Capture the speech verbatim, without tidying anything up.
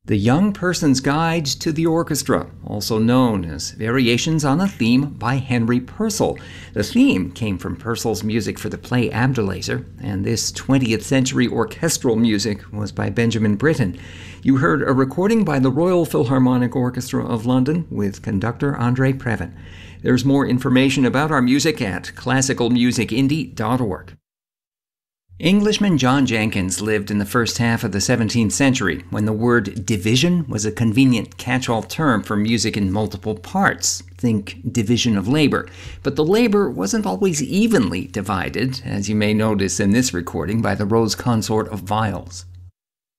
The Young Person's Guide to the Orchestra, also known as Variations on a Theme by Henry Purcell. The theme came from Purcell's music for the play Abdelaziz, and this twentieth century orchestral music was by Benjamin Britten. You heard a recording by the Royal Philharmonic Orchestra of London with conductor Andre Previn. There's more information about our music at classical music indie dot org. Englishman John Jenkins lived in the first half of the seventeenth century, when the word division was a convenient catch-all term for music in multiple parts. Think division of labor. But the labor wasn't always evenly divided, as you may notice in this recording by the Rose Consort of Viols.